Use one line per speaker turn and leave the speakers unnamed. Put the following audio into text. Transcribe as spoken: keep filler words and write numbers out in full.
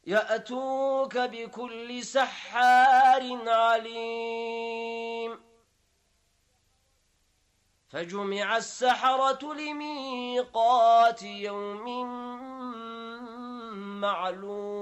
يأتوك بكل سحار عليم فجمع السحرة لميقات يوم معلوم